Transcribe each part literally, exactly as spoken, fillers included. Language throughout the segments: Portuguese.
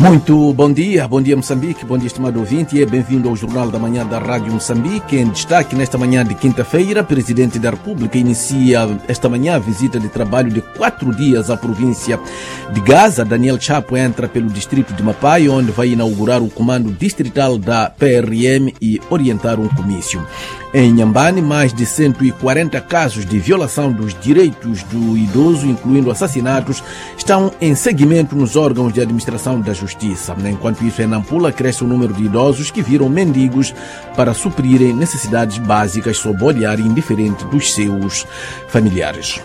Muito bom dia, bom dia Moçambique, bom dia estimado ouvinte e bem-vindo ao Jornal da Manhã da Rádio Moçambique. Em destaque nesta manhã de quinta-feira, o Presidente da República inicia esta manhã a visita de trabalho de quatro dias à província de Gaza. Daniel Chapo entra pelo distrito de Mapai, onde vai inaugurar o comando distrital da P R M e orientar um comício. Em Inhambane, mais de cento e quarenta casos de violação dos direitos do idoso, incluindo assassinatos, estão em seguimento nos órgãos de administração da justiça. Enquanto isso, em Nampula, cresce o número de idosos que viram mendigos para suprirem necessidades básicas sob o olhar indiferente dos seus familiares.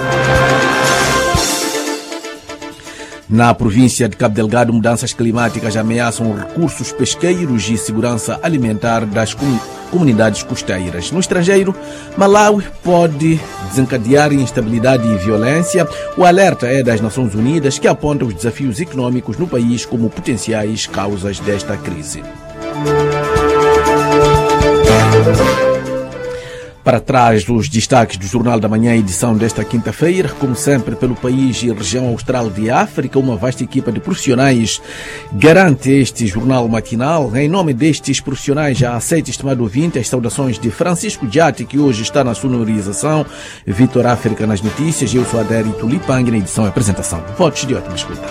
Na província de Cabo Delgado, mudanças climáticas ameaçam recursos pesqueiros e segurança alimentar das comunidades. comunidades costeiras. No estrangeiro, Malawi pode desencadear instabilidade e violência. O alerta é das Nações Unidas, que aponta os desafios econômicos no país como potenciais causas desta crise. Para trás dos destaques do Jornal da Manhã, edição desta quinta-feira, como sempre pelo país e região austral de África, uma vasta equipa de profissionais garante este jornal matinal. Em nome destes profissionais, já aceita, estimado ouvinte, as saudações de Francisco Diati, que hoje está na sonorização, Vitor África nas notícias, eu sou Adérito Lipang na edição e apresentação. Votos de ótima escuta.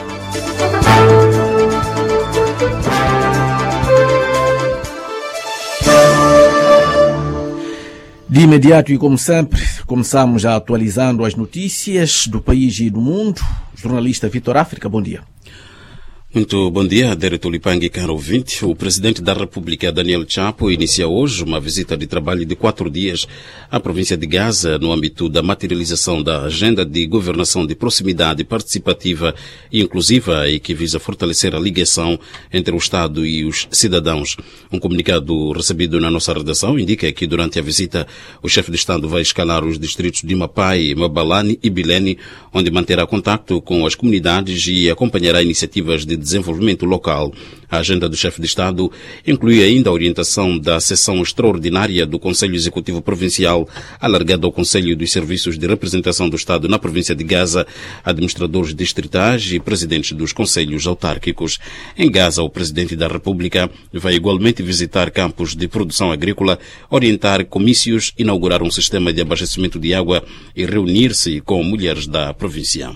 De imediato e como sempre, começamos já atualizando as notícias do país e do mundo. Jornalista Vitor África, bom dia. Muito bom dia, Adérito Lipang, caro ouvinte. O Presidente da República, Daniel Chapo, inicia hoje uma visita de trabalho de quatro dias à província de Gaza no âmbito da materialização da agenda de governação de proximidade participativa e inclusiva e que visa fortalecer a ligação entre o Estado e os cidadãos. Um comunicado recebido na nossa redação indica que durante a visita o chefe de Estado vai escalar os distritos de Mapai, Mabalane e Bilene, onde manterá contato com as comunidades e acompanhará iniciativas de desenvolvimento local. A agenda do chefe de Estado inclui ainda a orientação da sessão extraordinária do Conselho Executivo Provincial, alargada ao Conselho dos Serviços de Representação do Estado na província de Gaza, administradores distritais e presidentes dos conselhos autárquicos. Em Gaza, o Presidente da República vai igualmente visitar campos de produção agrícola, orientar comícios, inaugurar um sistema de abastecimento de água e reunir-se com mulheres da província.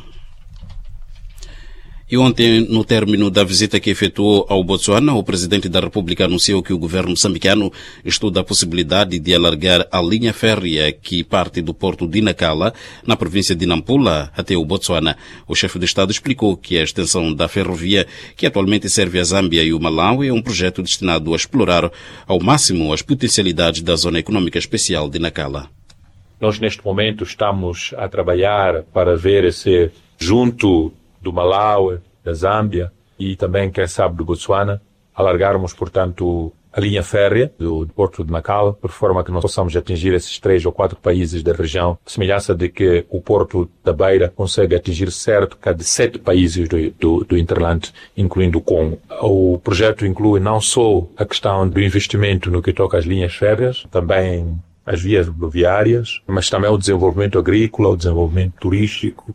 E ontem, no término da visita que efetuou ao Botsuana, o Presidente da República anunciou que o governo moçambicano estuda a possibilidade de alargar a linha férrea que parte do porto de Nacala, na província de Nampula, até o Botsuana. O chefe de Estado explicou que a extensão da ferrovia, que atualmente serve a Zâmbia e o Malawi, é um projeto destinado a explorar ao máximo as potencialidades da Zona Econômica Especial de Nacala. Nós, neste momento, estamos a trabalhar para ver se, junto do Malawi, da Zâmbia e também, quem sabe, do Botsuana, alargarmos, portanto, a linha férrea do Porto de Nacala, por forma que nós possamos atingir esses três ou quatro países da região, semelhança de que o Porto da Beira consegue atingir cerca de sete países do, do, do Interland, incluindo o Congo. O projeto inclui não só a questão do investimento no que toca às linhas férreas, também as vias rodoviárias, mas também o desenvolvimento agrícola, o desenvolvimento turístico.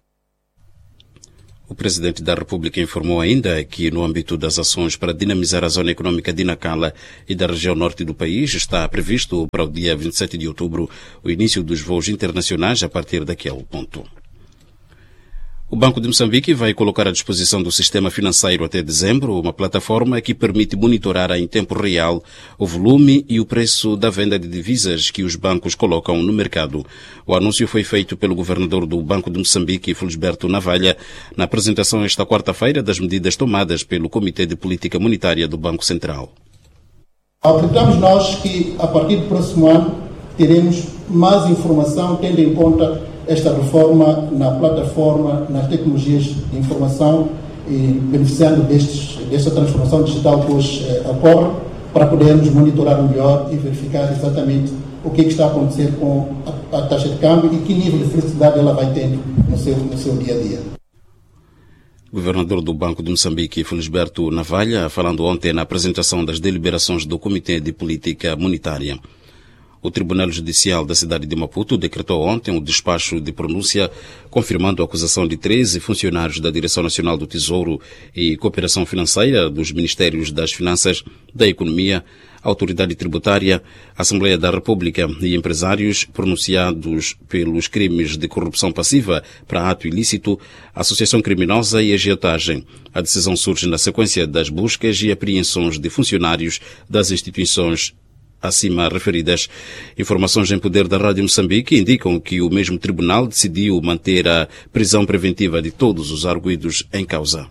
O Presidente da República informou ainda que, no âmbito das ações para dinamizar a zona econômica de Nacala e da região norte do país, está previsto para o dia vinte e sete de outubro o início dos voos internacionais a partir daquele ponto. O Banco de Moçambique vai colocar à disposição do sistema financeiro até dezembro uma plataforma que permite monitorar em tempo real o volume e o preço da venda de divisas que os bancos colocam no mercado. O anúncio foi feito pelo governador do Banco de Moçambique, Felisberto Navalha, na apresentação esta quarta-feira das medidas tomadas pelo Comitê de Política Monetária do Banco Central. Acreditamos nós que, a partir do próximo ano, teremos mais informação, tendo em conta esta reforma na plataforma, nas tecnologias de informação e beneficiando destes, desta transformação digital que hoje eh, ocorre, para podermos monitorar melhor e verificar exatamente o que, é que está a acontecer com a, a taxa de câmbio e que nível de felicidade ela vai tendo no seu, no seu dia a dia. Governador do Banco de Moçambique, Felisberto Navalha, falando ontem na apresentação das deliberações do Comitê de Política Monetária. O Tribunal Judicial da cidade de Maputo decretou ontem um despacho de pronúncia confirmando a acusação de treze funcionários da Direção Nacional do Tesouro e Cooperação Financeira, dos Ministérios das Finanças, da Economia, Autoridade Tributária, Assembleia da República e empresários pronunciados pelos crimes de corrupção passiva para ato ilícito, associação criminosa e agiotagem. A decisão surge na sequência das buscas e apreensões de funcionários das instituições acima referidas. Informações em poder da Rádio Moçambique indicam que o mesmo tribunal decidiu manter a prisão preventiva de todos os arguidos em causa.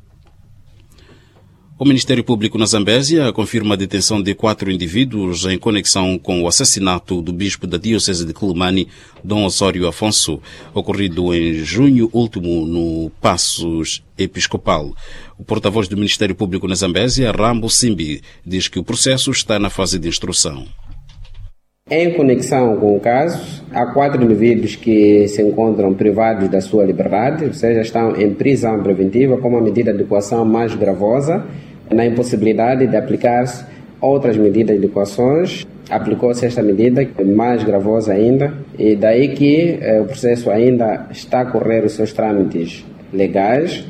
O Ministério Público na Zambésia confirma a detenção de quatro indivíduos em conexão com o assassinato do bispo da Diocese de Quelimane, Dom Osório Afonso, ocorrido em junho último no Passos Episcopal. O porta-voz do Ministério Público na Zambésia, Rambo Simbi, diz que o processo está na fase de instrução. Em conexão com o caso, há quatro indivíduos que se encontram privados da sua liberdade, ou seja, estão em prisão preventiva como a medida de coação mais gravosa, na impossibilidade de aplicar-se outras medidas de coações. Aplicou-se esta medida mais gravosa ainda, e daí que eh, o processo ainda está a correr os seus trâmites legais.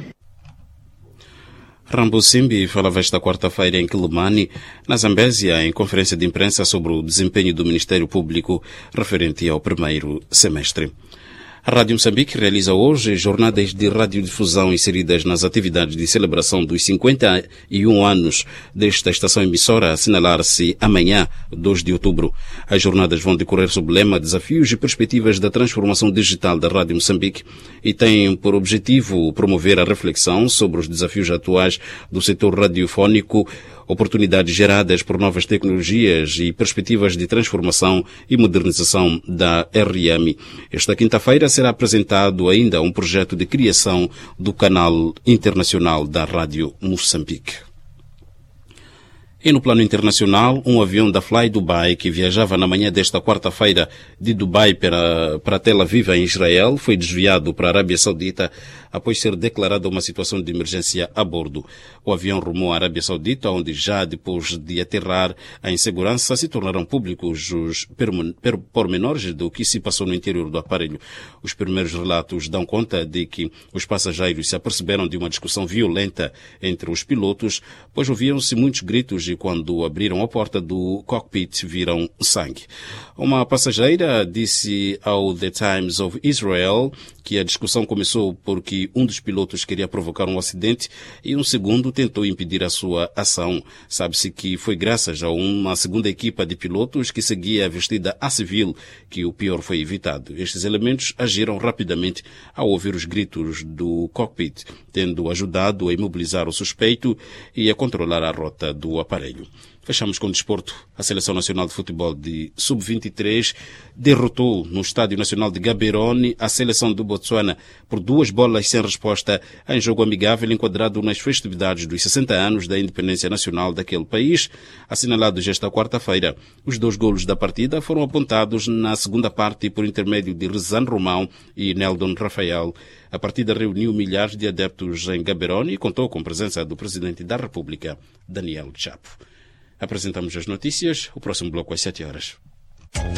Rambo Simbi falava esta quarta-feira em Quelimane, na Zambésia, em conferência de imprensa sobre o desempenho do Ministério Público referente ao primeiro semestre. A Rádio Moçambique realiza hoje jornadas de radiodifusão inseridas nas atividades de celebração dos cinquenta e um anos desta estação emissora, a assinalar-se amanhã, dois de outubro. As jornadas vão decorrer sob o lema Desafios e Perspectivas da Transformação Digital da Rádio Moçambique e têm por objetivo promover a reflexão sobre os desafios atuais do setor radiofónico, oportunidades geradas por novas tecnologias e perspectivas de transformação e modernização da R M. Esta quinta-feira será apresentado ainda um projeto de criação do canal internacional da Rádio Moçambique. E no plano internacional, um avião da Fly Dubai que viajava na manhã desta quarta-feira de Dubai para, para Tel Aviv, em Israel, foi desviado para a Arábia Saudita após ser declarada uma situação de emergência a bordo. O avião rumou à Arábia Saudita, onde já depois de aterrar em segurança se tornaram públicos os pormenores do que se passou no interior do aparelho. Os primeiros relatos dão conta de que os passageiros se aperceberam de uma discussão violenta entre os pilotos, pois ouviam-se muitos gritos e quando abriram a porta do cockpit viram sangue. Uma passageira disse ao The Times of Israel que a discussão começou porque um dos pilotos queria provocar um acidente e um segundo tentou impedir a sua ação. Sabe-se que foi graças a uma segunda equipa de pilotos que seguia vestida a civil que o pior foi evitado. Estes elementos agiram rapidamente ao ouvir os gritos do cockpit, tendo ajudado a imobilizar o suspeito e a controlar a rota do aparelho. Fechamos com o desporto. A Seleção Nacional de Futebol de sub vinte e três derrotou no Estádio Nacional de Gaborone a seleção do Botsuana por duas bolas sem resposta em jogo amigável enquadrado nas festividades dos sessenta anos da independência nacional daquele país, assinalados esta quarta-feira. Os dois golos da partida foram apontados na segunda parte por intermédio de Rezan Romão e Neldon Rafael. A partida reuniu milhares de adeptos em Gaborone e contou com a presença do Presidente da República, Daniel Chapo. Apresentamos as notícias. O próximo bloco às sete horas.